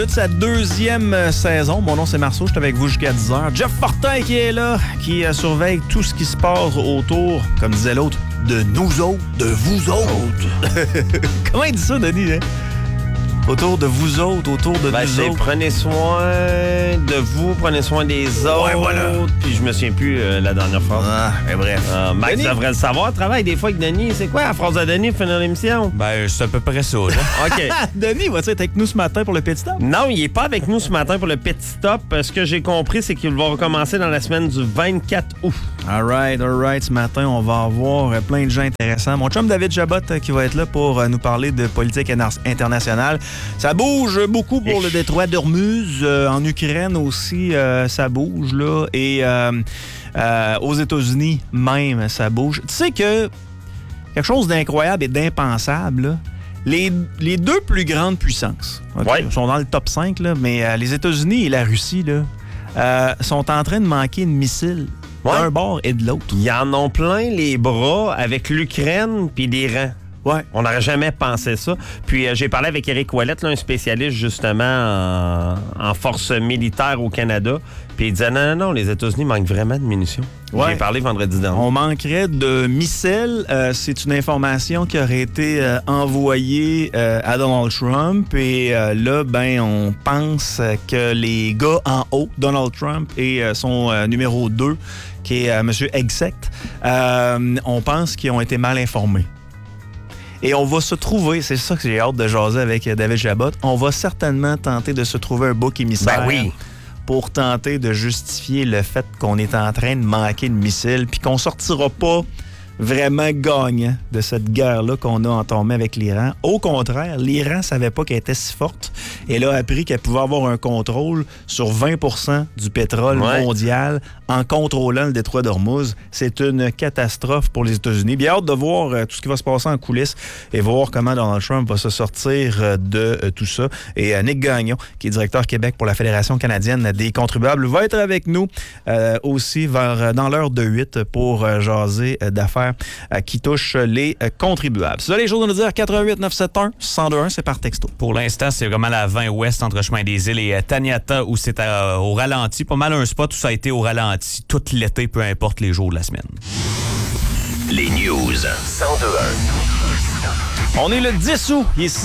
De sa deuxième saison. Mon nom, c'est Marceau. Je suis avec vous jusqu'à 10h. Jeff Fortin qui est là, qui surveille tout ce qui se passe autour, comme disait l'autre, de nous autres, de vous autres. Comment il dit ça, Denis? Hein? Autour de vous autres, autour de nous autres. Prenez soin de vous, prenez soin des autres. Ouais, voilà. Puis je me souviens plus la dernière phrase. Mais bref. Max Denis devrait le savoir. Travaille des fois avec Denis. C'est quoi la phrase de Denis pour finir l'émission? C'est à peu près ça, là. OK. Denis, va-t-il être avec nous ce matin pour le petit stop? Non, il est pas avec nous ce matin pour le petit stop. Ce que j'ai compris, c'est qu'il va recommencer dans la semaine du 24 août. All right. Ce matin, on va avoir plein de gens intéressants. Mon chum David Chabot qui va être là pour nous parler de politique internationale. Ça bouge beaucoup pour le détroit d'Ormuz. En Ukraine aussi, ça bouge, là. Et aux États-Unis même, ça bouge. Tu sais que quelque chose d'incroyable et d'impensable, là, les deux plus grandes puissances sont dans le top 5, là, mais les États-Unis et la Russie là, sont en train de manquer de missiles d'un bord et de l'autre. Ils en ont plein les bras avec l'Ukraine puis l'Iran. Ouais. On n'aurait jamais pensé ça. Puis j'ai parlé avec Éric Ouellette, là, un spécialiste justement en forces militaires au Canada. Puis il disait non, les États-Unis manquent vraiment de munitions. Ouais. J'ai parlé vendredi dernier. On manquerait de missiles. C'est une information qui aurait été envoyée à Donald Trump. Et là, on pense que les gars en haut, Donald Trump et son numéro 2, qui est M. Hegseth, on pense qu'ils ont été mal informés. Et on va se trouver, c'est ça que j'ai hâte de jaser avec David Chabot, on va certainement tenter de se trouver un bouc émissaire pour tenter de justifier le fait qu'on est en train de manquer de missiles puis qu'on sortira pas vraiment gagnant de cette guerre-là qu'on a entamée avec l'Iran. Au contraire, l'Iran savait pas qu'elle était si forte et là a appris qu'elle pouvait avoir un contrôle sur 20% du pétrole mondial en contrôlant le détroit d'Ormuz. C'est une catastrophe pour les États-Unis. Bien hâte de voir tout ce qui va se passer en coulisses et voir comment Donald Trump va se sortir de tout ça. Et Nick Gagnon, qui est directeur Québec pour la Fédération canadienne des contribuables, va être avec nous aussi dans l'heure de 8 pour jaser d'affaires qui touchent les contribuables. Si vous avez les choses à nous dire, 88 971 1021, c'est par texto. Pour l'instant, c'est vraiment la 20 ouest entre Chemin des Îles et Taniata où c'est au ralenti. Pas mal un spot où ça a été au ralenti tout l'été, peu importe les jours de la semaine. Les news 1021. On est le 10 août, il est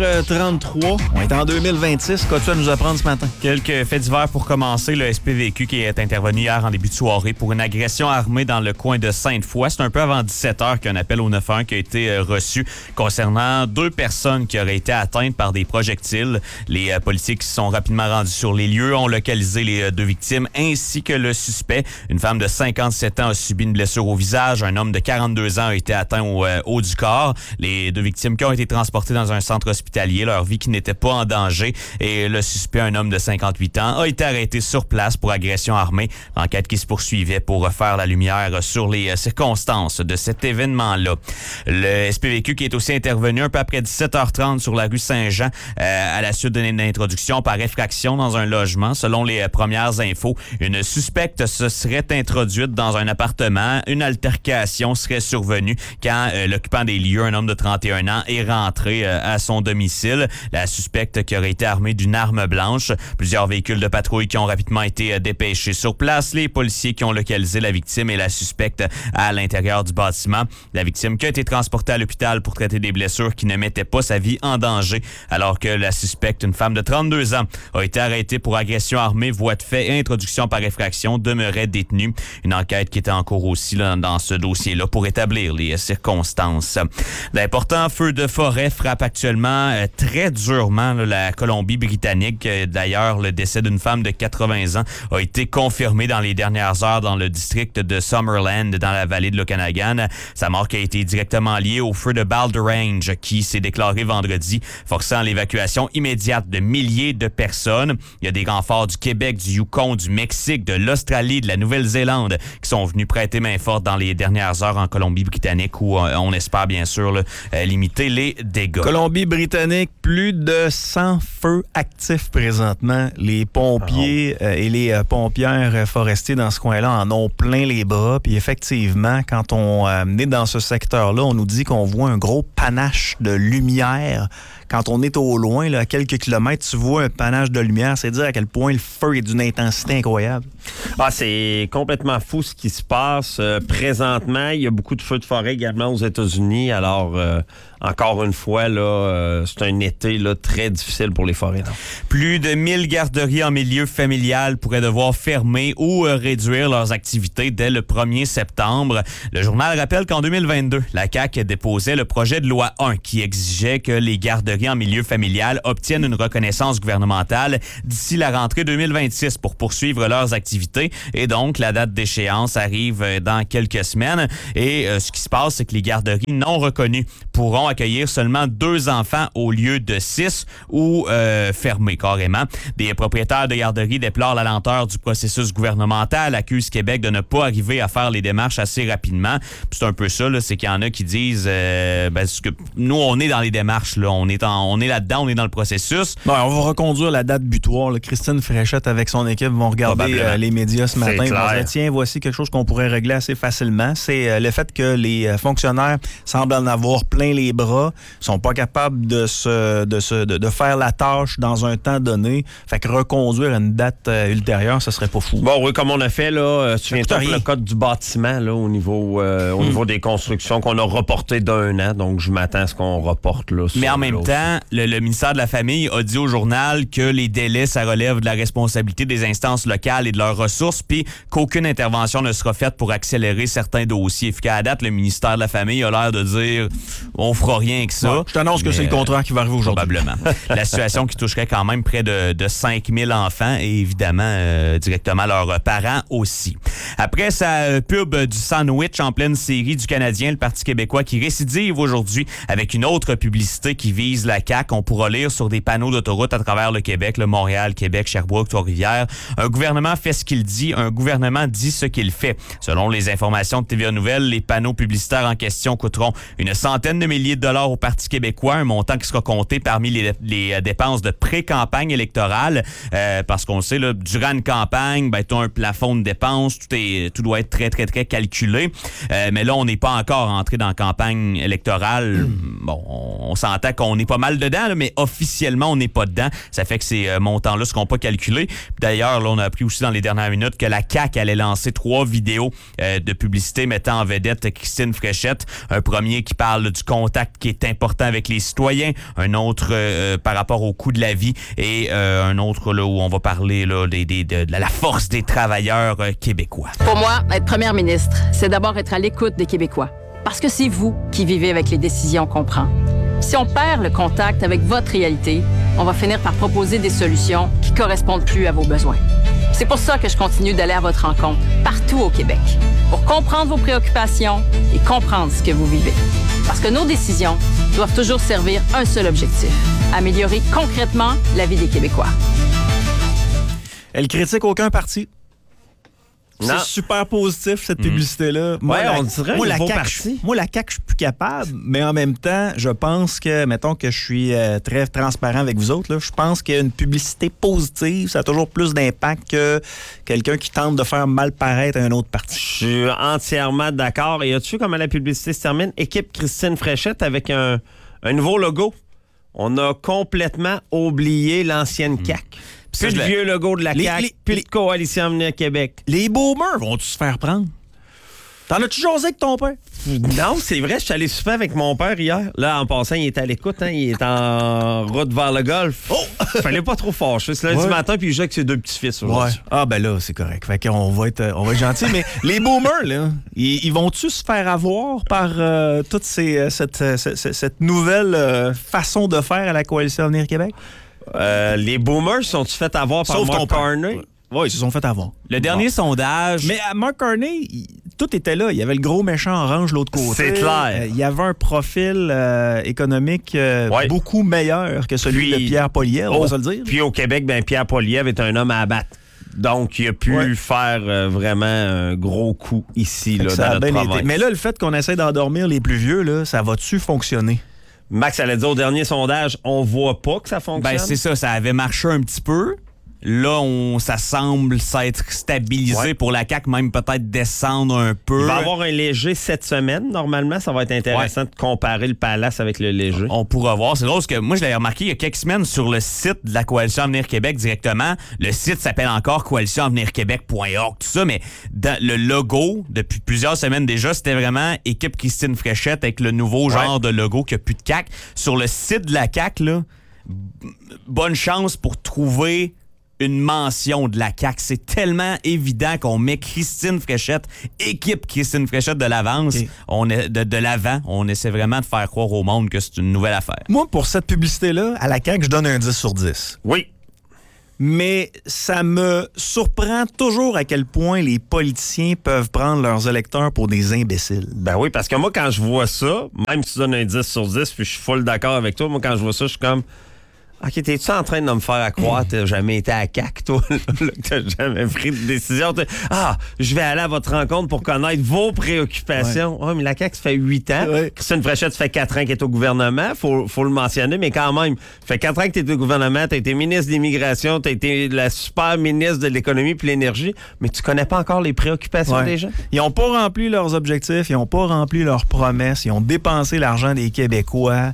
6h33. On est en 2026. Qu'as-tu à nous apprendre ce matin? Quelques faits divers pour commencer. Le SPVQ qui est intervenu hier en début de soirée pour une agression armée dans le coin de Sainte-Foy. C'est un peu avant 17h qu'un appel au 911 qui a été reçu concernant 2 personnes qui auraient été atteintes par des projectiles. Les policiers qui se sont rapidement rendus sur les lieux ont localisé les 2 victimes ainsi que le suspect. Une femme de 57 ans a subi une blessure au visage. Un homme de 42 ans a été atteint au haut du corps. Les 2 victimes qui ont été transportées dans un centre hospitalier, leur vie qui n'était pas en danger. Et le suspect, un homme de 58 ans, a été arrêté sur place pour agression armée. L'enquête qui se poursuivait pour faire la lumière sur les circonstances de cet événement-là. Le SPVQ qui est aussi intervenu un peu après 17h30 sur la rue Saint-Jean à la suite d'une introduction par effraction dans un logement. Selon les premières infos, une suspecte se serait introduite dans un appartement. Une altercation serait survenue quand l'occupant des lieux, un homme de 31 ans, est rentré à son domicile. La suspecte qui aurait été armée d'une arme blanche. Plusieurs véhicules de patrouille qui ont rapidement été dépêchés sur place. Les policiers qui ont localisé la victime et la suspecte à l'intérieur du bâtiment. La victime qui a été transportée à l'hôpital pour traiter des blessures qui ne mettaient pas sa vie en danger, alors que la suspecte, une femme de 32 ans, a été arrêtée pour agression armée, voie de fait et introduction par effraction, demeurait détenue. Une enquête qui était en cours aussi là, dans ce dossier-là pour établir les circonstances. D'importants feux de forêt frappent actuellement très durement là, la Colombie-Britannique. D'ailleurs, le décès d'une femme de 80 ans a été confirmé dans les dernières heures dans le district de Summerland, dans la vallée de l'Okanagan. Sa mort qui a été directement liée au feu de Balderange qui s'est déclaré vendredi, forçant l'évacuation immédiate de milliers de personnes. Il y a des renforts du Québec, du Yukon, du Mexique, de l'Australie, de la Nouvelle-Zélande qui sont venus prêter main forte dans les dernières heures en Colombie-Britannique où on espère bien sûr là, limiter les dégâts. Colombie-Britannique, plus de 100 feux actifs présentement. Les pompiers et les pompières forestiers dans ce coin-là en ont plein les bras. Puis effectivement, quand on est dans ce secteur-là, on nous dit qu'on voit un gros panache de lumière quand on est au loin, là, à quelques kilomètres, tu vois un panache de lumière. C'est dire à quel point le feu est d'une intensité incroyable. Ah, c'est complètement fou ce qui se passe. Présentement, il y a beaucoup de feux de forêt également aux États-Unis. Alors, encore une fois, là, c'est un été là, très difficile pour les forêts. Là. Plus de 1000 garderies en milieu familial pourraient devoir fermer ou réduire leurs activités dès le 1er septembre. Le journal rappelle qu'en 2022, la CAQ déposait le projet de loi 1 qui exigeait que les garderies en milieu familial obtiennent une reconnaissance gouvernementale d'ici la rentrée 2026 pour poursuivre leurs activités. Et donc, la date d'échéance arrive dans quelques semaines. Et ce qui se passe, c'est que les garderies non reconnues pourront accueillir seulement 2 enfants au lieu de 6 ou fermer carrément. Des propriétaires de garderies déplorent la lenteur du processus gouvernemental, accusent Québec de ne pas arriver à faire les démarches assez rapidement. Puis c'est un peu ça, là, c'est qu'il y en a qui disent que nous, on est dans les démarches, là, on est là-dedans, on est dans le processus. Ouais, on va reconduire la date butoir. Là. Christine Fréchette avec son équipe vont regarder les médias ce matin. Ils vont dire, tiens, voici quelque chose qu'on pourrait régler assez facilement. C'est le fait que les fonctionnaires semblent en avoir plein les bras, sont pas capables de faire la tâche dans un temps donné. Fait que reconduire une date ultérieure, ce serait pas fou. Bon, oui, comme on a fait, là, tu viens de le code du bâtiment là, au niveau des constructions qu'on a reporté d'1 an. Donc, je m'attends à ce qu'on reporte. Là, mais en même temps, le ministère de la Famille a dit au journal que les délais, ça relève de la responsabilité des instances locales et de leurs ressources, puis qu'aucune intervention ne sera faite pour accélérer certains dossiers. Puis qu'à date, le ministère de la Famille a l'air de dire on fera rien avec ça. Ouais, je t'annonce que c'est le contraire qui va arriver aujourd'hui. Probablement. La situation qui toucherait quand même près de 5000 enfants et évidemment directement leurs parents aussi. Après sa pub du sandwich en pleine série du Canadien, le Parti québécois qui récidive aujourd'hui avec une autre publicité qui vise la CAQ. On pourra lire sur des panneaux d'autoroute à travers le Québec, le Montréal, Québec, Sherbrooke, Trois-Rivières. Un gouvernement fait ce qu'il dit, un gouvernement dit ce qu'il fait. Selon les informations de TVA Nouvelles, les panneaux publicitaires en question coûteront une centaine de milliers de dollars au Parti québécois, un montant qui sera compté parmi les dépenses de pré-campagne électorale, parce qu'on le sait, là, durant une campagne, tu as un plafond de dépenses, tout doit être très, très, très calculé. Mais là, on n'est pas encore entré dans la campagne électorale. Bon, on s'entend qu'on est pas mal dedans, là, mais officiellement, on n'est pas dedans. Ça fait que ces montants-là ne seront pas calculés. D'ailleurs, là, on a appris aussi dans les dernières minutes que la CAQ allait lancer 3 vidéos de publicité mettant en vedette Christine Fréchette. Un premier qui parle du contact qui est important avec les citoyens, un autre par rapport au coût de la vie et un autre là, où on va parler là, de la force des travailleurs québécois. Pour moi, être première ministre, c'est d'abord être à l'écoute des Québécois. Parce que c'est vous qui vivez avec les décisions qu'on prend. Si on perd le contact avec votre réalité, on va finir par proposer des solutions qui correspondent plus à vos besoins. C'est pour ça que je continue d'aller à votre rencontre, partout au Québec, pour comprendre vos préoccupations et comprendre ce que vous vivez. Parce que nos décisions doivent toujours servir un seul objectif, améliorer concrètement la vie des Québécois. Elle critique aucun parti. Non. C'est super positif, cette publicité-là. Moi, on dirait moi, un la nouveau CAQ, parti. moi, la CAQ, je suis plus capable, mais en même temps, je pense que, mettons que je suis très transparent avec vous autres, là, je pense qu'une publicité positive, ça a toujours plus d'impact que quelqu'un qui tente de faire mal paraître à un autre parti. Je suis entièrement d'accord. Et as-tu vu comment la publicité se termine? Équipe Christine Fréchette avec un nouveau logo. On a complètement oublié l'ancienne CAQ. Plus le vieux logo de la CAQ, plus de Coalition Avenir Québec. Les boomers vont-tu se faire prendre? T'en as-tu jasé avec ton père? Non, c'est vrai, je suis allé souper avec mon père hier. Là, en passant, il est à l'écoute, hein, il est en route vers le golf. Oh! Fallait pas trop fâcher. C'est lundi matin, puis il joue avec ses 2 petits-fils aujourd'hui. Ouais. Ah, ben là, c'est correct. Fait qu'on va être gentils. Mais les boomers, là, ils vont-tu se faire avoir par toute cette nouvelle façon de faire à la Coalition Avenir Québec? Les boomers sont-ils fait avoir par Mark Carney? Oui, ils se sont fait avoir. Le dernier sondage... Mais à Mark Carney, tout était là. Il y avait le gros méchant orange de l'autre côté. C'est clair. Il y avait un profil économique beaucoup meilleur que celui de Pierre Poilievre, on va se le dire. Puis au Québec, Pierre Poilievre est un homme à abattre. Donc, il a pu faire vraiment un gros coup ici, là, dans notre province. Mais là, le fait qu'on essaie d'endormir les plus vieux, là, ça va-tu fonctionner? Max allait dire au dernier sondage, on voit pas que ça fonctionne. Ben c'est ça avait marché un petit peu. Là, ça semble s'être stabilisé pour la CAQ, même peut-être descendre un peu. Il va y avoir un léger cette semaine. Normalement, ça va être intéressant de comparer le Palace avec le léger. On pourra voir. C'est drôle parce que moi, je l'avais remarqué il y a quelques semaines sur le site de la Coalition Avenir Québec directement. Le site s'appelle encore coalitionavenirquebec.org, tout ça, mais dans le logo, depuis plusieurs semaines déjà, c'était vraiment équipe Christine Fréchette avec le nouveau genre de logo qui n'a plus de CAQ. Sur le site de la CAQ, là, bonne chance pour trouver une mention de la CAQ. C'est tellement évident qu'on met Christine Fréchette, équipe Christine Fréchette de l'avance. Okay. On est de l'avant. On essaie vraiment de faire croire au monde que c'est une nouvelle affaire. Moi, pour cette publicité-là, à la CAQ, je donne un 10 sur 10. Oui. Mais ça me surprend toujours à quel point les politiciens peuvent prendre leurs électeurs pour des imbéciles. Ben oui, parce que moi, quand je vois ça, même si tu donnes un 10 sur 10, puis je suis full d'accord avec toi, moi, quand je vois ça, je suis comme... OK, t'es-tu en train de me faire croire que t'as jamais été à CAQ, toi, que t'as jamais pris de décision? Je vais aller à votre rencontre pour connaître vos préoccupations. Ouais, mais la CAQ, ça fait 8 ans. Ouais. Christine Fréchette, ça fait 4 ans qu'elle est au gouvernement. Faut le mentionner, mais quand même, ça fait 4 ans que t'es au gouvernement, t'as été ministre de l'Immigration, t'as été la super ministre de l'Économie puis l'Énergie, mais tu connais pas encore les préoccupations des gens? Ils ont pas rempli leurs objectifs, ils ont pas rempli leurs promesses, ils ont dépensé l'argent des Québécois,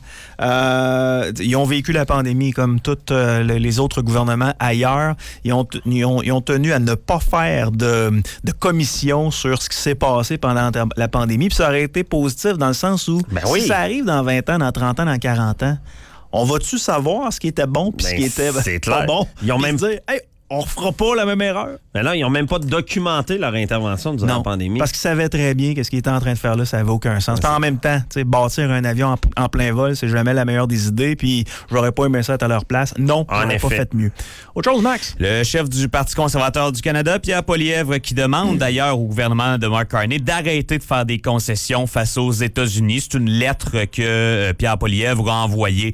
ils ont vécu la pandémie comme tous les autres gouvernements ailleurs. Ils ont tenu à ne pas faire de commission sur ce qui s'est passé pendant la pandémie. Puis ça aurait été positif dans le sens où si ça arrive dans 20 ans, dans 30 ans, dans 40 ans, on va-tu savoir ce qui était bon puis ce qui était pas bon? Ils ont même dire, hey, on refera pas la même erreur. Mais là, ils n'ont même pas documenté leur intervention durant la pandémie. Parce qu'ils savaient très bien que ce qu'ils étaient en train de faire là, ça n'avait aucun sens. En même temps, bâtir un avion en plein vol, c'est jamais la meilleure des idées, puis j'aurais pas aimé ça être à leur place. Non, on n'aurait pas fait mieux. Autre chose, Max? Le chef du Parti conservateur du Canada, Pierre Poilievre, qui demande d'ailleurs au gouvernement de Mark Carney d'arrêter de faire des concessions face aux États-Unis. C'est une lettre que Pierre Poilievre a envoyée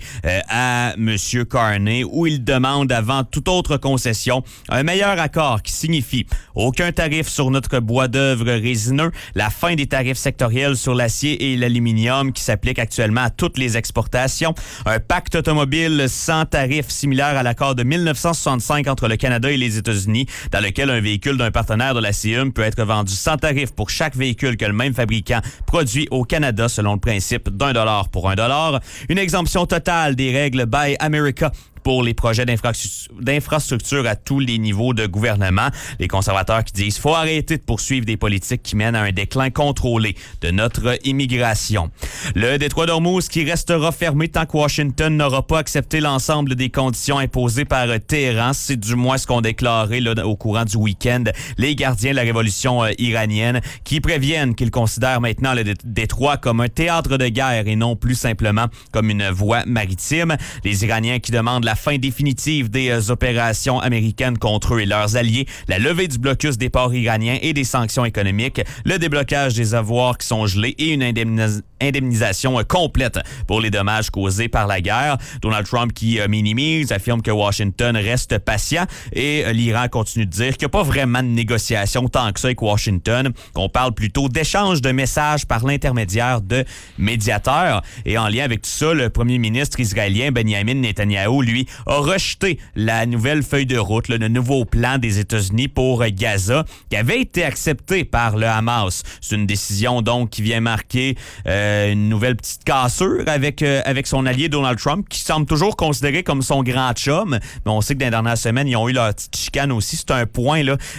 à M. Carney, où il demande avant toute autre concession un meilleur accord qui signifie aucun tarif sur notre bois d'œuvre résineux, la fin des tarifs sectoriels sur l'acier et l'aluminium qui s'appliquent actuellement à toutes les exportations, un pacte automobile sans tarif similaire à l'accord de 1965 entre le Canada et les États-Unis, dans lequel un véhicule d'un partenaire de la CIUM peut être vendu sans tarif pour chaque véhicule que le même fabricant produit au Canada selon le principe d'$1 pour $1, une exemption totale des règles Buy America pour les projets d'infrastructure à tous les niveaux de gouvernement. Les conservateurs qui disent qu'il faut arrêter de poursuivre des politiques qui mènent à un déclin contrôlé de notre immigration. Le détroit d'Ormuz qui restera fermé tant que Washington n'aura pas accepté l'ensemble des conditions imposées par Téhéran. C'est du moins ce qu'ont déclaré là, au courant du week-end les gardiens de la révolution iranienne qui préviennent qu'ils considèrent maintenant le détroit comme un théâtre de guerre et non plus simplement comme une voie maritime. Les Iraniens qui demandent la fin définitive des opérations américaines contre eux et leurs alliés, la levée du blocus des ports iraniens et des sanctions économiques, le déblocage des avoirs qui sont gelés et une indemnisation complète pour les dommages causés par la guerre. Donald Trump qui minimise, affirme que Washington reste patient et l'Iran continue de dire qu'il n'y a pas vraiment de négociation tant que ça avec Washington, qu'on parle plutôt d'échange de messages par l'intermédiaire de médiateurs. Et en lien avec tout ça, le premier ministre israélien Benjamin Netanyahou, lui, a rejeté la nouvelle feuille de route, le nouveau plan des États-Unis pour Gaza, qui avait été accepté par le Hamas. C'est une décision donc qui vient marquer une nouvelle petite cassure avec son allié Donald Trump, qui semble toujours considéré comme son grand chum. Mais on sait que dans les dernières semaines, ils ont eu leur petite chicane aussi. C'est un plan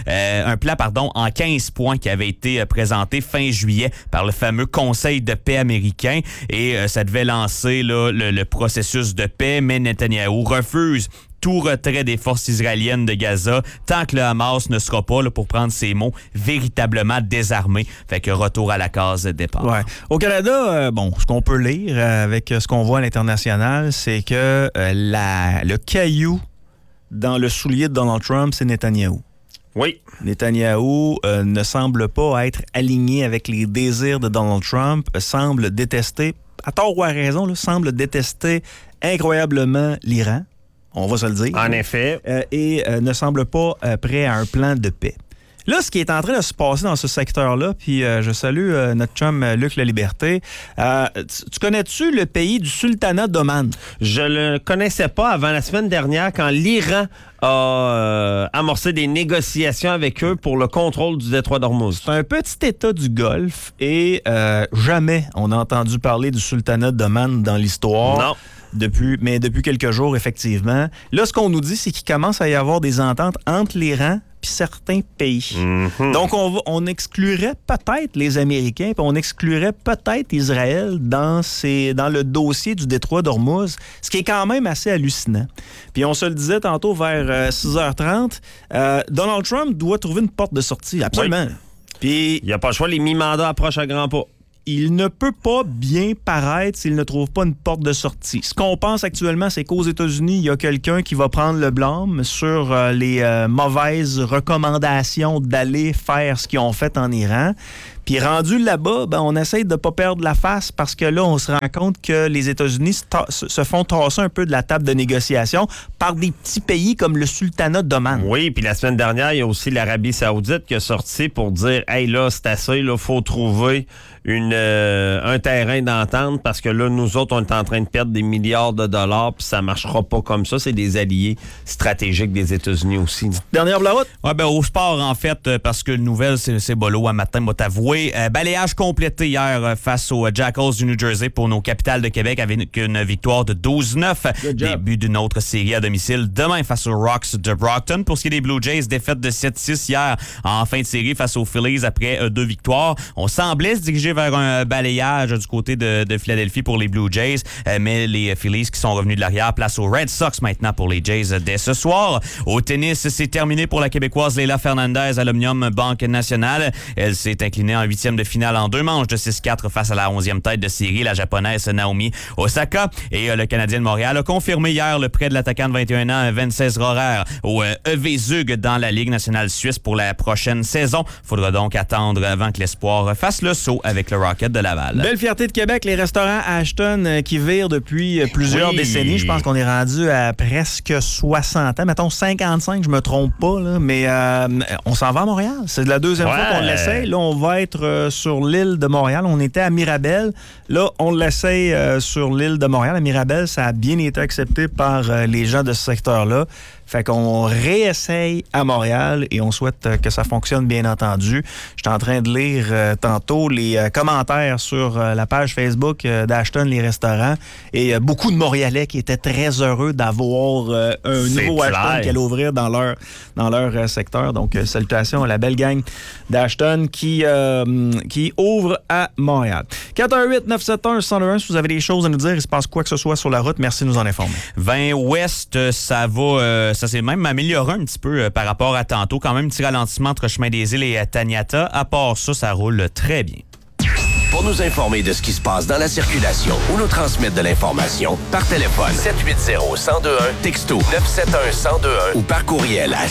en 15 points qui avait été présenté fin juillet par le fameux Conseil de paix américain. Et ça devait lancer là, le processus de paix, mais Netanyahou refuse tout retrait des forces israéliennes de Gaza tant que le Hamas ne sera pas, là, pour prendre ses mots, véritablement désarmé. Fait que retour à la case départ. Ouais. Au Canada, ce qu'on peut lire avec ce qu'on voit à l'international, c'est que le caillou dans le soulier de Donald Trump, c'est Netanyahou. Oui. Netanyahou ne semble pas être aligné avec les désirs de Donald Trump, semble détester, à tort ou à raison, semble détester incroyablement l'Iran. On va se le dire. En effet. Et ne semble pas prêt à un plan de paix. Là, ce qui est en train de se passer dans ce secteur-là, puis je salue notre chum Luc La Liberté, tu connais-tu le pays du sultanat d'Oman? Je le connaissais pas avant la semaine dernière quand l'Iran a amorcé des négociations avec eux pour le contrôle du détroit d'Ormuz. C'est un petit État du Golfe et jamais on a entendu parler du sultanat d'Oman dans l'histoire. Non. Mais depuis quelques jours, effectivement. Là, ce qu'on nous dit, c'est qu'il commence à y avoir des ententes entre l'Iran puis certains pays. Mm-hmm. Donc, on exclurait peut-être les Américains, puis on exclurait peut-être Israël dans le dossier du détroit d'Ormuz, ce qui est quand même assez hallucinant. Puis on se le disait tantôt vers 6h30, Donald Trump doit trouver une porte de sortie, absolument. Oui. Puis il n'y a pas le choix, les mi-mandats approchent à grands pas. Il ne peut pas bien paraître s'il ne trouve pas une porte de sortie. Ce qu'on pense actuellement, c'est qu'aux États-Unis, il y a quelqu'un qui va prendre le blâme sur les mauvaises recommandations d'aller faire ce qu'ils ont fait en Iran. Puis rendu là-bas, on essaye de ne pas perdre la face parce que là, on se rend compte que les États-Unis se font tasser un peu de la table de négociation par des petits pays comme le sultanat d'Oman. Oui, puis la semaine dernière, il y a aussi l'Arabie Saoudite qui est sortie pour dire « Hey, là, c'est assez, il faut trouver un terrain d'entente parce que là, nous autres, on est en train de perdre des milliards de dollars puis ça marchera pas comme ça. » C'est des alliés stratégiques des États-Unis aussi. Dernière de la route? Ouais, au sport, en fait, parce que le nouvelle, c'est bolo à matin, moi t'avouer. Balayage complété hier face aux Jackals du New Jersey pour nos capitales de Québec avec une victoire de 12-9. Début d'une autre série à domicile demain face aux Rocks de Brockton. Pour ce qui est des Blue Jays, défaite de 7-6 hier en fin de série face aux Phillies après 2 victoires. On semblait se diriger vers un balayage du côté de Philadelphie pour les Blue Jays, mais les Phillies qui sont revenus de l'arrière, place aux Red Sox maintenant pour les Jays dès ce soir. Au tennis, c'est terminé pour la Québécoise Leila Fernandez à l'Omnium Banque Nationale. Elle s'est inclinée en 8e de finale en 2 manches de 6-4 face à la 11e tête de série, la japonaise Naomi Osaka. Et le Canadien de Montréal a confirmé hier le prêt de l'attaquant de 21 ans, Venceslas Rohrer, au EV Zug dans la Ligue nationale suisse pour la prochaine saison. Faudra donc attendre avant que l'espoir fasse le saut avec le Rocket de Laval. Belle fierté de Québec, les restaurants Ashton qui virent depuis plusieurs décennies. Je pense qu'on est rendu à presque 60 ans. Mettons 55, je me trompe pas, là, mais on s'en va à Montréal. C'est la deuxième fois qu'on l'essaye. Là, on va être sur l'île de Montréal. On était à Mirabel. Là, on l'essaye sur l'île de Montréal. À Mirabel, ça a bien été accepté par les gens de ce secteur-là. Fait qu'on réessaye à Montréal et on souhaite que ça fonctionne, bien entendu. J'étais en train de lire tantôt les commentaires sur la page Facebook d'Ashton, les restaurants, et beaucoup de Montréalais qui étaient très heureux d'avoir un nouveau Ashton qui allait ouvrir dans leur secteur. Donc, salutations à la belle gang d'Ashton qui ouvre à Montréal. 418-971-1021, si vous avez des choses à nous dire, il se passe quoi que ce soit sur la route, merci de nous en informer. 20 ouest, ça va... ça s'est même amélioré un petit peu par rapport à tantôt. Quand même, un petit ralentissement entre Chemin des Îles et Taniata. À part ça roule très bien. Pour nous informer de ce qui se passe dans la circulation ou nous transmettre de l'information, par téléphone 780-1021, texto 971-1021 ou par courriel à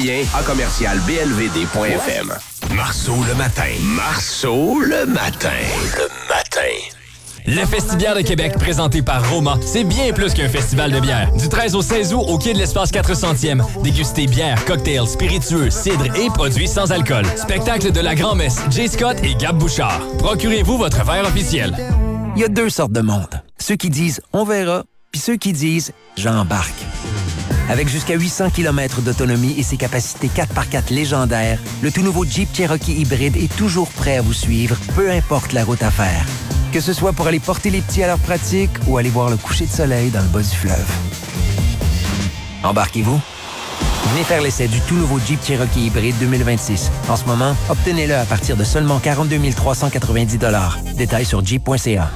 citoyen@blvd.fm. Marceau le matin. Marceau le matin. Le matin. Le Festibière de Québec, présenté par Roma, c'est bien plus qu'un festival de bière. Du 13 au 16 août, au quai de l'Espace 400e, dégustez bière, cocktails, spiritueux, cidre et produits sans alcool. Spectacle de la grand-messe, Jay Scott et Gab Bouchard. Procurez-vous votre verre officiel. Il y a 2 sortes de monde. Ceux qui disent « on verra », puis ceux qui disent « j'embarque ». Avec jusqu'à 800 km d'autonomie et ses capacités 4x4 légendaires, le tout nouveau Jeep Cherokee hybride est toujours prêt à vous suivre, peu importe la route à faire. Que ce soit pour aller porter les petits à leur pratique ou aller voir le coucher de soleil dans le bas du fleuve. Embarquez-vous? Venez faire l'essai du tout nouveau Jeep Cherokee hybride 2026. En ce moment, obtenez-le à partir de seulement 42 390 $. Détails sur jeep.ca.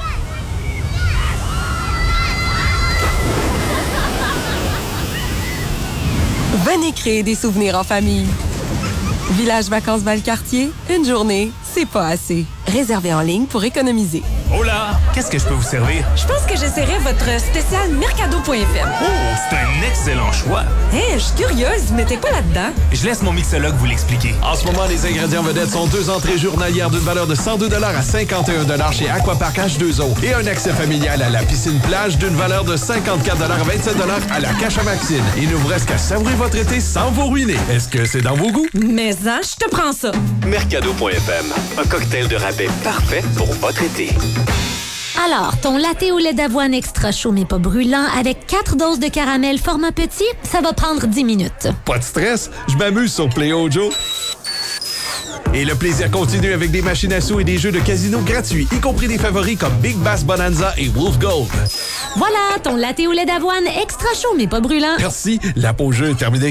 Venez créer des souvenirs en famille. Village Vacances Valcartier, une journée, c'est pas assez. Réservez en ligne pour économiser. Hola! Qu'est-ce que je peux vous servir? Je pense que j'essaierai votre spécial Mercado.fm. Oh, c'est un excellent choix! Je suis curieuse, mettez quoi là-dedans? Je laisse mon mixologue vous l'expliquer. En ce moment, les ingrédients vedettes sont 2 entrées journalières d'une valeur de 102 à 51 chez Aquapark H2O et un accès familial à la piscine plage d'une valeur de 54 à 27 à la Cache à Maxine. Il ne vous reste qu'à savourer votre été sans vous ruiner. Est-ce que c'est dans vos goûts? Mais je te prends ça. Mercado.fm, un cocktail de rabais parfait pour votre été. Alors, ton latte au lait d'avoine extra chaud mais pas brûlant avec 4 doses de caramel format petit, ça va prendre 10 minutes. Pas de stress, je m'amuse sur Play Ojo. Et le plaisir continue avec des machines à sous et des jeux de casino gratuits, y compris des favoris comme Big Bass Bonanza et Wolf Gold. Voilà, ton latte au lait d'avoine extra chaud mais pas brûlant. Merci, la pause jeu est terminée.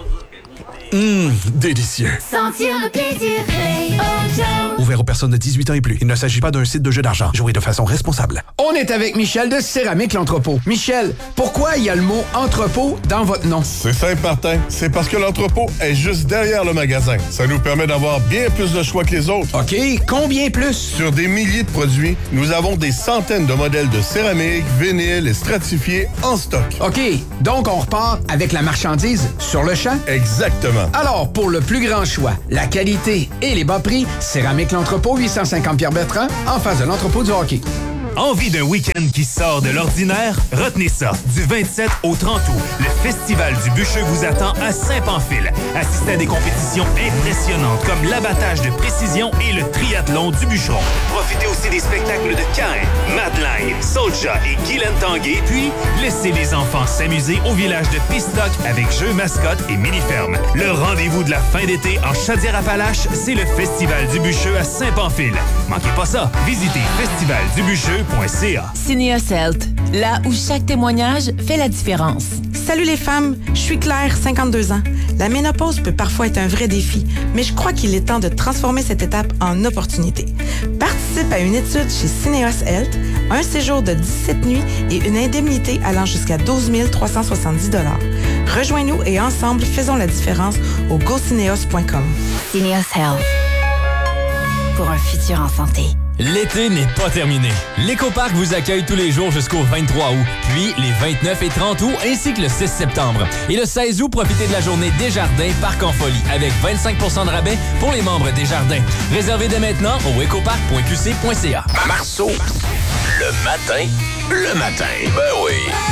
Délicieux. Sentir le plaisir, Play Ojo. Ouvert aux personnes de 18 ans et plus. Il ne s'agit pas d'un site de jeu d'argent. Jouez de façon responsable. On est avec Michel de Céramique l'Entrepôt. Michel, pourquoi il y a le mot entrepôt dans votre nom? C'est simple, Martin. C'est parce que l'entrepôt est juste derrière le magasin. Ça nous permet d'avoir bien plus de choix que les autres. OK, combien plus? Sur des milliers de produits, nous avons des centaines de modèles de céramique, vinyle et stratifiés en stock. OK, donc on repart avec la marchandise sur le champ? Exactement. Alors, pour le plus grand choix, la qualité et les bas prix, Céramique l'Entrepôt, 850 Pierre-Bertrand, en face de l'entrepôt du hockey. Envie d'un week-end qui sort de l'ordinaire? Retenez ça. Du 27 au 30 août, le Festival du Bûcheux vous attend à Saint-Pamphile. Assistez à des compétitions impressionnantes comme l'abattage de précision et le triathlon du bûcheron. Profitez aussi des spectacles de Caïn, Madeline, Soulja et Guylaine Tanguay. Puis, laissez les enfants s'amuser au village de Pistock avec jeux mascottes et mini-fermes. Le rendez-vous de la fin d'été en Chaudière-Appalaches, c'est le Festival du Bûcheux à Saint-Pamphile. Manquez pas ça. Visitez festivaldubucheux.ca. Cineos Health, là où chaque témoignage fait la différence. Salut les femmes, je suis Claire, 52 ans. La ménopause peut parfois être un vrai défi, mais je crois qu'il est temps de transformer cette étape en opportunité. Participe à une étude chez Cineos Health, un séjour de 17 nuits et une indemnité allant jusqu'à 12 370 $. Rejoins-nous et ensemble, faisons la différence au gocineos.com. Cineos Health. Pour un futur en santé. L'été n'est pas terminé. L'Écoparc vous accueille tous les jours jusqu'au 23 août, puis les 29 et 30 août, ainsi que le 6 septembre. Et le 16 août, profitez de la journée Desjardins Parc en folie, avec 25 % de rabais pour les membres Desjardins. Réservez dès maintenant au ecoparc.qc.ca. Marceau, le matin. Ben oui.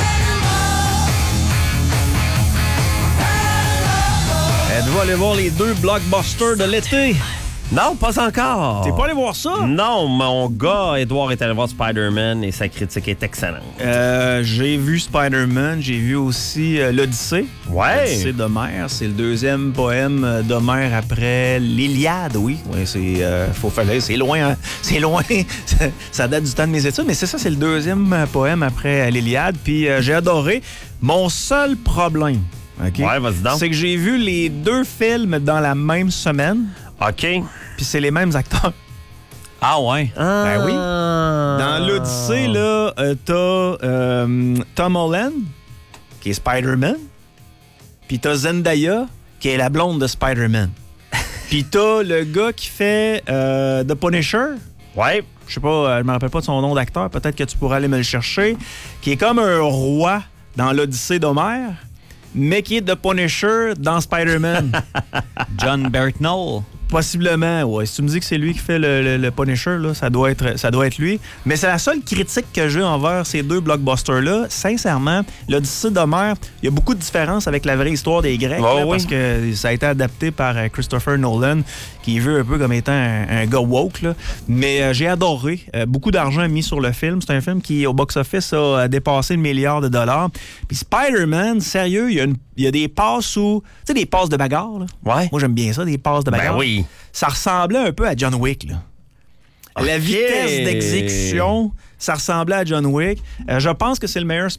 Êtes-vous allé voir les 2 blockbusters de l'été? Non, pas encore. T'es pas allé voir ça? Non, mon gars, Edouard, est allé voir Spider-Man et sa critique est excellente. J'ai vu Spider-Man, j'ai vu aussi l'Odyssée. Ouais. L'Odyssée d'Homère, c'est le 2e poème d'Homère après l'Iliade, oui. Ouais, c'est loin, hein? C'est loin. Ça date du temps de mes études, mais c'est ça, c'est le 2e poème après l'Iliade. Puis j'ai adoré. Mon seul problème, OK? Ouais, vas-y donc. C'est que j'ai vu les 2 films dans la même semaine. OK. Puis c'est les mêmes acteurs. Ah ouais? Ben oui. Dans l'Odyssée, là, t'as Tom Holland, qui est Spider-Man. Puis t'as Zendaya, qui est la blonde de Spider-Man. Puis t'as le gars qui fait The Punisher. Ouais. Je sais pas, je me rappelle pas de son nom d'acteur. Peut-être que tu pourras aller me le chercher. Qui est comme un roi dans l'Odyssée d'Homère, mais qui est The Punisher dans Spider-Man. John Bertnell. Possiblement, ouais. Si tu me dis que c'est lui qui fait le Punisher, là, ça doit être lui. Mais c'est la seule critique que j'ai envers ces 2 blockbusters-là. Sincèrement, l'Odyssée d'Homère, il y a beaucoup de différences avec la vraie histoire des Grecs, parce que ça a été adapté par Christopher Nolan, qui est vu un peu comme étant un gars woke. Là. Mais j'ai adoré. Beaucoup d'argent mis sur le film. C'est un film qui, au box-office, a dépassé $1 milliard. Puis Spider-Man, sérieux, il y a des passes où... Tu sais, des passes de bagarre, là. Ouais. Moi, j'aime bien ça, des passes de bagarre. Ben oui. Ça ressemblait un peu à John Wick, là. La vitesse d'exécution, ça ressemblait à John Wick. Je pense que c'est le meilleur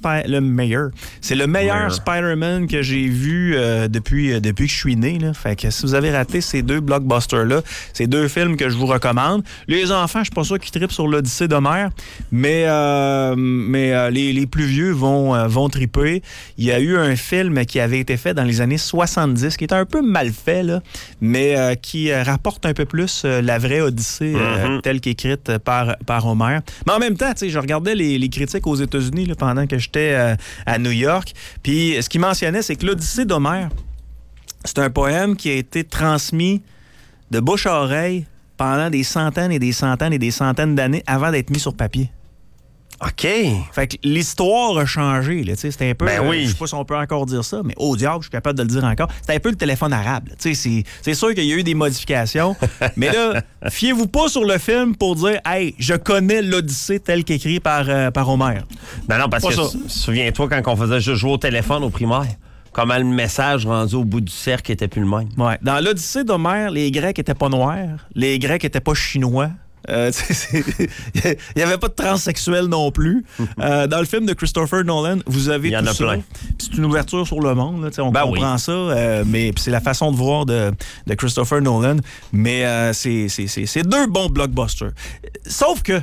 Spider-Man que j'ai vu depuis que je suis né. Là. Fait que si vous avez raté ces 2 blockbusters-là, c'est 2 films que je vous recommande. Les enfants, je suis pas sûr qu'ils trippent sur l'Odyssée d'Homère, mais les plus vieux vont tripper. Il y a eu un film qui avait été fait dans les années 70, qui était un peu mal fait, là, mais qui rapporte un peu plus la vraie Odyssée telle qu'écrite par Homère. Mais en même temps, je regardais les critiques aux États-Unis là, pendant que j'étais à New York. Puis ce qu'ils mentionnaient, c'est que l'Odyssée d'Homère, c'est un poème qui a été transmis de bouche à oreille pendant des centaines et des centaines et des centaines d'années avant d'être mis sur papier. OK. Fait que l'histoire a changé. Là, c'était un peu. Je sais pas si on peut encore dire ça, mais au diable, je suis capable de le dire encore. C'était un peu le téléphone arabe. C'est sûr qu'il y a eu des modifications. Mais là, fiez-vous pas sur le film pour dire hey, je connais l'Odyssée telle qu'écrite par Homère. Non, parce que souviens-toi quand on faisait juste jouer au téléphone au primaire. Comment le message rendu au bout du cercle était plus le même. Ouais. Dans l'Odyssée d'Homère, les Grecs étaient pas noirs, les Grecs étaient pas chinois. Il n'y avait pas de transsexuels non plus. Dans le film de Christopher Nolan, vous avez tout ça. C'est une ouverture sur le monde. Là, on comprend ça, mais c'est la façon de voir de Christopher Nolan. Mais c'est 2 bons blockbusters. Sauf que,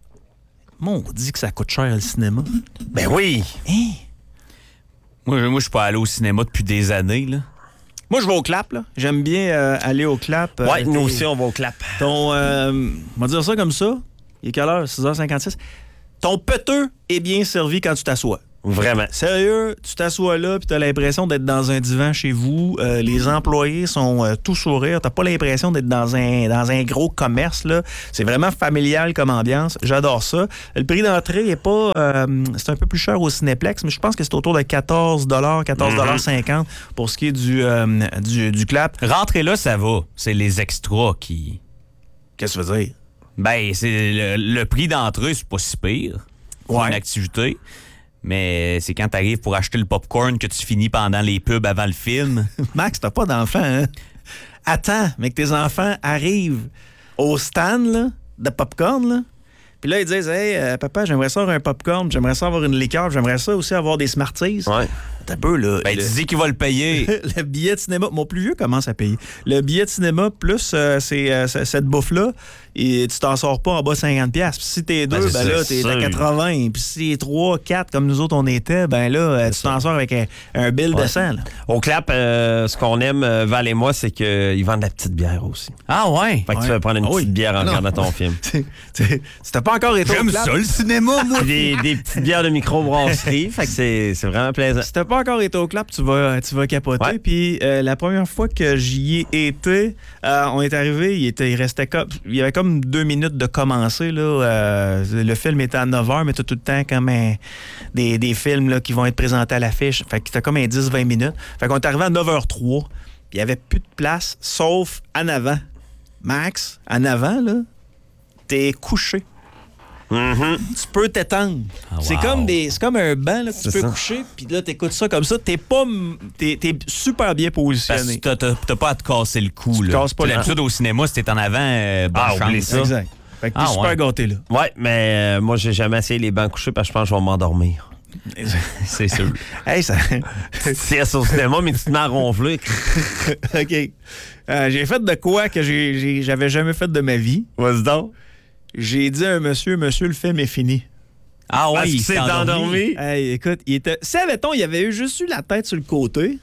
on dit que ça coûte cher le cinéma. Ben oui. Hein? Moi, je suis pas allé au cinéma depuis des années, là. Moi, je vais au clap, là. J'aime bien aller au clap. Ouais, nous aussi, on va au clap. On va dire ça comme ça. Il est quelle heure? 6h56. Ton peteux est bien servi quand tu t'assois. Vraiment. Sérieux, tu t'assois là puis t'as l'impression d'être dans un divan chez vous. Les employés sont tout sourire. T'as pas l'impression d'être dans un gros commerce, là. C'est vraiment familial comme ambiance. J'adore ça. Le prix d'entrée est pas... c'est un peu plus cher au Cinéplex, mais je pense que c'est autour de 14 $14,50 pour ce qui est du clap. Rentrer là, ça va. C'est les extras qui... Qu'est-ce que tu veux dire? Ben, c'est le prix d'entrée, c'est pas si pire pour une activité. Mais c'est quand t'arrives pour acheter le popcorn que tu finis pendant les pubs avant le film. Max, t'as pas d'enfants, hein? Attends, mais que tes enfants arrivent au stand là, de popcorn, là. Puis là, ils disent hey, papa, j'aimerais ça avoir un popcorn, j'aimerais ça avoir une liqueur, j'aimerais ça aussi avoir des Smarties. Ouais. T'as peu, là. Ben, tu dis qu'il va le payer. Le billet de cinéma, mon plus vieux commence à payer. Le billet de cinéma plus cette bouffe-là, et tu t'en sors pas en bas de 50$. Puis si t'es 2, ben là, t'es à 80. Puis si t'es 3, 4, comme nous autres, on était, ben là, tu t'en sors avec un bill de 100. Là. Au clap, ce qu'on aime, Val et moi, c'est qu'ils vendent de la petite bière aussi. Ah ouais? Fait que tu vas prendre une petite bière en regardant ton film. C'était pas encore été au clap. J'aime ça, le cinéma, moi. Des petites bières de microbrasserie. Fait que c'est vraiment plaisant. Si t'as pas encore été au clap, tu vas capoter. Ouais. Puis la première fois que j'y ai été, on est arrivé, il y avait comme 2 minutes de commencer. Là, le film était à 9h, mais t'as tout le temps comme des films là, qui vont être présentés à l'affiche. Fait que t'as comme un 10-20 minutes. Fait qu'on est arrivé à 9h03, puis il y avait plus de place, sauf en avant. Max, en avant, là, t'es couché. Tu peux t'étendre. Wow. C'est comme un banc là, que tu peux coucher, puis là, t'écoutes ça comme ça. T'es super bien positionné. Parce que t'as pas à te casser le cou. Tu te casses pas le l'habitude au cinéma, si t'es en avant, bonne chance. Ça. Exact. Fait que t'es super gâté, là. Ouais, mais moi, j'ai jamais essayé les bancs couchés parce que je pense que je vais m'endormir. C'est sûr. Hey, ça... C'est au cinéma, mais tu te mets à ronfler. OK. J'ai fait de quoi que j'avais jamais fait de ma vie. Vas-y donc. J'ai dit à un monsieur, le film est fini. Ah ouais, il s'est endormi. Hey, écoute, il était... Si, admettons, il avait juste eu la tête sur le côté,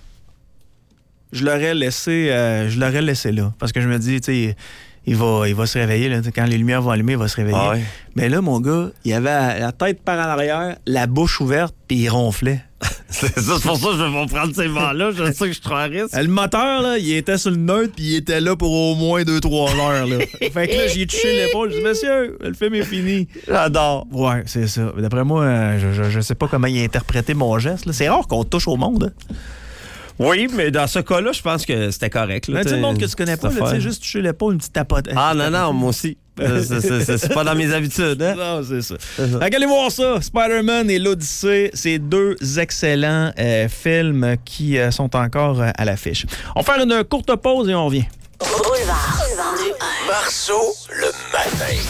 je l'aurais laissé là. Parce que je me dis, tu sais, il va se réveiller. Là. Quand les lumières vont allumer, il va se réveiller. Ah ouais. Mais là, mon gars, il avait la tête par en arrière, la bouche ouverte, puis il ronflait. C'est pour ça que je vais pas prendre ces vents-là. Je sais que je suis trop à risque. Le moteur, là, il était sur le neutre, puis il était là pour au moins 2-3 heures. Là. Fait que là, j'ai touché l'épaule. J'ai dit, monsieur, le film est fini. J'adore. Ouais, c'est ça. D'après moi, je sais pas comment il a interprété mon geste. Là. C'est rare qu'on touche au monde. Hein. Oui, mais dans ce cas-là, je pense que c'était correct. Là, tu sais, le monde que tu connais pas, tu sais, juste toucher l'épaule, une petite tapote. Ah non, moi aussi. C'est pas dans mes habitudes. Hein? Non, c'est ça. Allez voir ça. Spider-Man et l'Odyssée, c'est 2 excellents films qui sont encore à l'affiche. On va faire une courte pause et on revient. Boulevard. Marceau, le matin.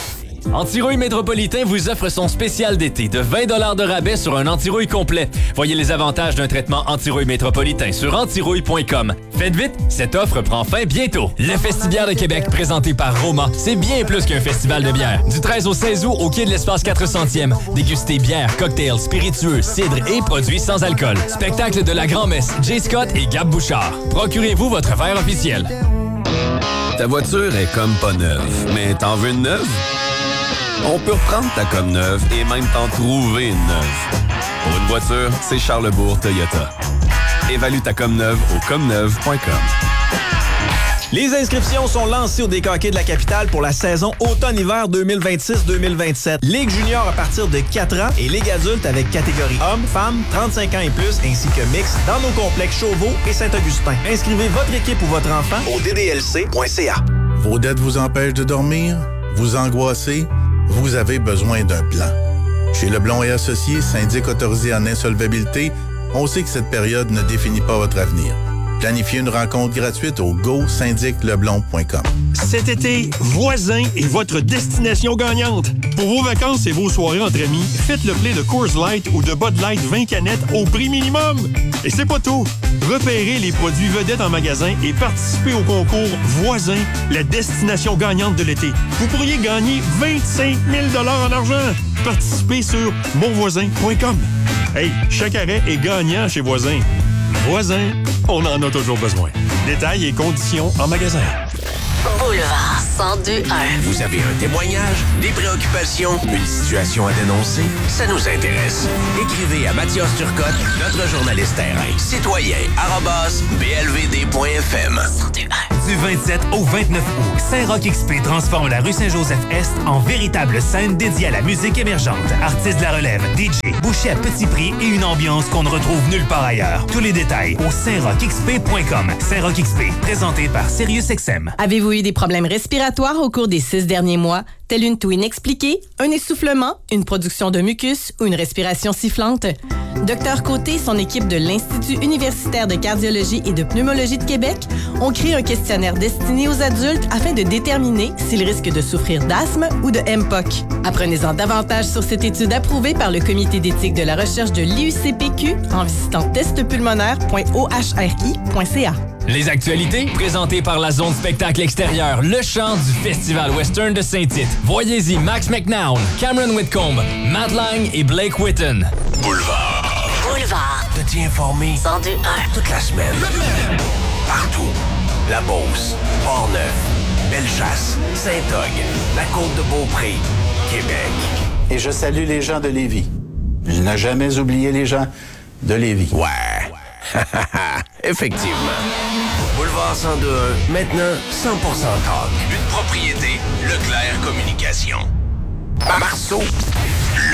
Antirouille Métropolitain vous offre son spécial d'été de 20 $ de rabais sur un antirouille complet. Voyez les avantages d'un traitement antirouille métropolitain sur antirouille.com. Faites vite, cette offre prend fin bientôt. Le Festibiaire de Québec, présenté par Roma, c'est bien plus qu'un festival de bière. Du 13 au 16 août, au quai de l'Espace 400e, dégustez bière, cocktails, spiritueux, cidre et produits sans alcool. Spectacle de la grand-messe, Jay Scott et Gab Bouchard. Procurez-vous votre verre officiel. Ta voiture est comme pas neuve, mais t'en veux une neuve? On peut reprendre ta comme neuve et même t'en trouver une neuve. Pour une voiture, c'est Charlesbourg Toyota. Évalue ta comme neuve au comneuve.com. Les inscriptions sont lancées au Décanqué de la Capitale pour la saison automne-hiver 2026-2027. Ligue junior à partir de 4 ans et Ligue adulte avec catégorie hommes, femmes, 35 ans et plus, ainsi que mix dans nos complexes Chauveau et Saint-Augustin. Inscrivez votre équipe ou votre enfant au ddlc.ca. Vos dettes vous empêchent de dormir? Vous angoissez? Vous avez besoin d'un plan. Chez Leblond et Associés, syndic autorisé en insolvabilité, on sait que cette période ne définit pas votre avenir. Planifiez une rencontre gratuite au go-syndicleblond.com. Cet été, Voisin est votre destination gagnante. Pour vos vacances et vos soirées entre amis, faites le play de Coors Light ou de Bud Light 20 canettes au prix minimum. Et c'est pas tout. Repérez les produits vedettes en magasin et participez au concours Voisin, la destination gagnante de l'été. Vous pourriez gagner 25 000 $ en argent. Participez sur monvoisin.com. Hey, chaque arrêt est gagnant chez Voisin. Voisin, on en a toujours besoin. Détails et conditions en magasin. Boulevard 102.1. Vous avez un témoignage, des préoccupations, une situation à dénoncer? Ça nous intéresse. Écrivez à Mathias Turcotte, notre journaliste terrain. Citoyen@blvd.fm. Du 27 au 29 août, Saint-Roch XP transforme la rue Saint-Joseph-Est en véritable scène dédiée à la musique émergente. Artistes de la relève, DJ, bouchées à petit prix et une ambiance qu'on ne retrouve nulle part ailleurs. Tous les détails au saintrochxp.com. Saint-Roch XP, présenté par SiriusXM. Avez-vous eu des problèmes respiratoires au cours des 6 derniers mois, tels une toux inexpliquée, un essoufflement, une production de mucus ou une respiration sifflante? Dr Côté et son équipe de l'Institut universitaire de cardiologie et de pneumologie de Québec ont créé un questionnaire destiné aux adultes afin de déterminer s'ils risquent de souffrir d'asthme ou de MPOC. Apprenez-en davantage sur cette étude approuvée par le Comité d'éthique de la recherche de l'IUCPQ en visitant testpulmonaire.ohri.ca. Les actualités, présentées par la zone spectacle extérieur, le chant du Festival Western de Saint-Tite. Voyez-y Max McNown, Cameron Whitcomb, Matt Lang et Blake Whitten. Boulevard. De t'y informer 102.1 toute la semaine. Partout. La Beauce, Port-Neuf, Bellechasse, Saint-Og, la Côte-de-Beaupré, Québec. Et je salue les gens de Lévis. Je n'ai jamais oublié les gens de Lévis. Ouais. Effectivement. Boulevard 102.1, maintenant 100% talk. Une propriété Leclerc Communication. Marceau,